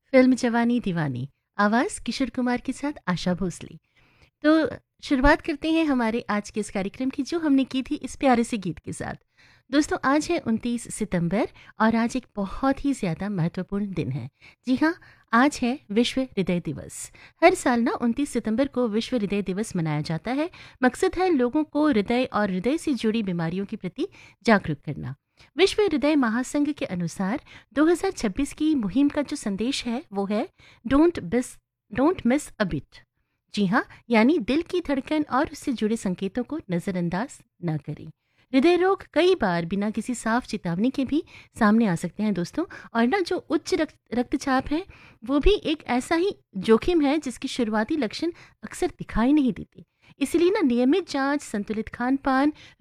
Film जवानी दीवानी, आवाज़ किशोर कुमार के साथ आशा भोसले। तो शुरुआत करते हैं हमारे आज के इस कार्यक्रम की जो हमने की थी इस प्यारे से गीत के साथ। दोस्तों आज है 29 सितंबर और आज एक बहुत ही ज़्यादा महत्वपूर्ण दिन है। जी हाँ, आज है विश्व हृदय दिवस। हर साल ना 29 सितंबर को विश्व हृदय दिवस मनाया जाता है। मकसद है लोगों को हृदय और हृदय से जुड़ी बीमारियों के प्रति जागरूक करना। विश्व हृदय महासंघ के अनुसार 2026 की मुहिम का जो संदेश है वो है डोंट मिस अ बीट। जी हाँ, यानी दिल की धड़कन और उससे जुड़े संकेतों को नज़रअंदाज न करें। हृदय रोग कई बार बिना किसी साफ चेतावनी के भी सामने आ सकते हैं दोस्तों। और ना जो उच्च रक्तचाप है वो भी एक ऐसा ही जोखिम है जिसकी शुरुआती लक्षण अक्सर दिखाई नहीं देते। इसलिए ना नियमित जांच, संतुलित खान पान,